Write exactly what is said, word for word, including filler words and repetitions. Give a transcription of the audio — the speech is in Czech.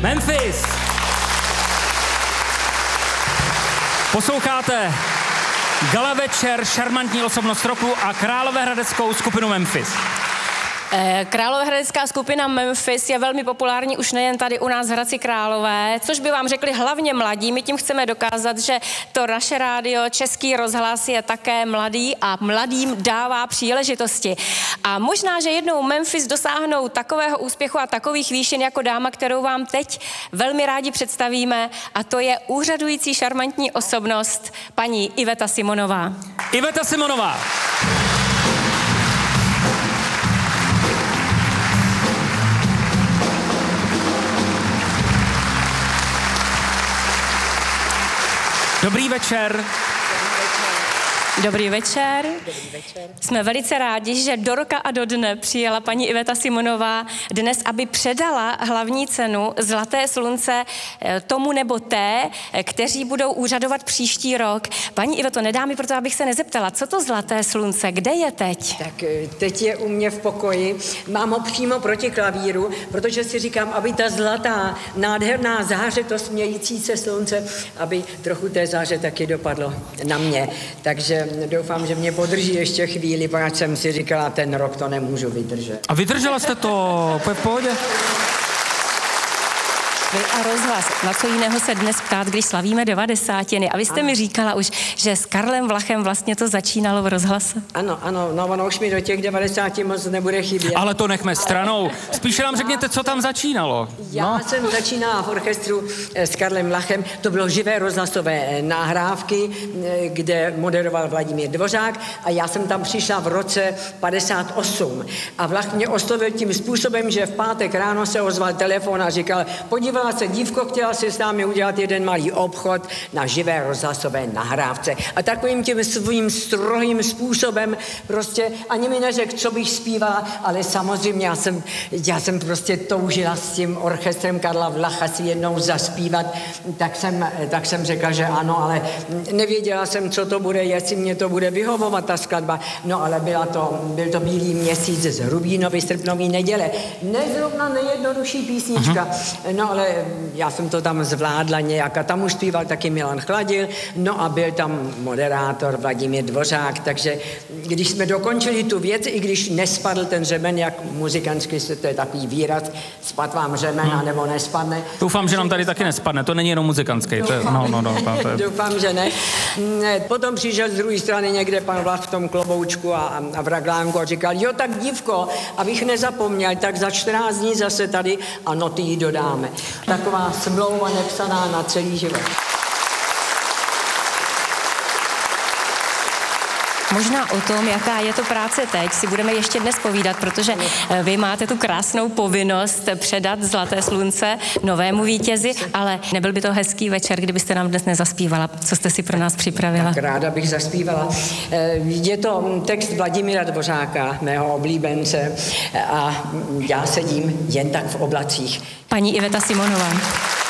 Memphis. Posloucháte Gala večer, šarmantní osobnost roku a královéhradeckou skupinu Memphis. Královéhradecká skupina Memphis je velmi populární už nejen tady u nás v Hradci Králové, což by vám řekli hlavně mladí. My tím chceme dokázat, že to naše rádio, Český rozhlas je také mladý a mladým dává příležitosti. A možná, že jednou Memphis dosáhnou takového úspěchu a takových výšin jako dáma, kterou vám teď velmi rádi představíme, a to je úřadující šarmantní osobnost paní Iveta Simonová. Iveta Simonová. Dobrý večer. Dobrý večer. Dobrý večer. Jsme velice rádi, že do roka a do dne přijela paní Iveta Simonová dnes, aby předala hlavní cenu Zlaté slunce tomu nebo té, kteří budou úřadovat příští rok. Paní Iveto, nedá mi proto, abych se nezeptala, co to Zlaté slunce, kde je teď? Tak teď je u mě v pokoji, mám ho přímo proti klavíru, protože si říkám, aby ta zlatá, nádherná záře, to smějící se slunce, aby trochu té záře taky dopadlo na mě. Takže doufám, že mě podrží ještě chvíli, protože jsem si říkala, ten rok to nemůžu vydržet. A vydržela jste to, v pohodě? Vy a rozhlas, na co jiného se dnes ptát, když slavíme devadesátiny. A vy jste ano. mi říkala už, že s Karlem Vlachem vlastně to začínalo v rozhlase. Ano, ano, no ono už mi do těch devadesáti moc nebude chybět. Ale to nechme stranou. Spíše nám řekněte, co tam začínalo. Já no. jsem začínala v orchestru s Karlem Vlachem, to bylo živé rozhlasové nahrávky, kde moderoval Vladimír Dvořák a já jsem tam přišla v roce padesát osm. A Vlach mě oslovil tím způsobem, že v pátek ráno se ozval telefon a říkal, podívala se dívko, chtěla si s námi udělat jeden malý obchod na živé rozhlasové nahrávce. A takovým tím svým strohým způsobem prostě ani mi neřekl, co bych zpívala, ale samozřejmě já jsem, já jsem prostě toužila s tím orchestrem Karla Vlacha si jednou zaspívat, tak jsem, tak jsem řekla, že ano, ale nevěděla jsem, co to bude, jestli mě to bude vyhovovat ta skladba. No ale byla to, byl to Bílý měsíc z Rubínovy srpnový neděle. Nezrovna nejjednodušší písnička, uh-huh. no ale já jsem to tam zvládla nějak a tam už zpíval taky Milan Chladil, no a byl tam moderátor Vladimír Dvořák, takže když jsme dokončili tu věc, i když nespadl ten řemen, jak muzikantsky se to je takový výraz, spad vám řemen, hmm. nebo nespadne. Doufám, že nám tady taky nespadne, to není jenom muzikantský. To je, no, no, no, to je... Doufám, že ne. Potom přišel z druhé strany někde pan Vlach v tom kloboučku a, a v raglánku a říkal, jo tak dívko, abych nezapomněl, tak za čtrnáct dní zase tady a noty jí dodáme. Taková smlouva nepsaná na celý život. Možná o tom, jaká je to práce teď, si budeme ještě dnes povídat, protože vy máte tu krásnou povinnost předat Zlaté slunce novému vítězi, ale nebyl by to hezký večer, kdybyste nám dnes nezaspívala. Co jste si pro nás připravila? Tak ráda bych zaspívala. Je to text Vladimíra Dvořáka, mého oblíbence, a já sedím jen tak v oblacích. Paní Iveta Simonová.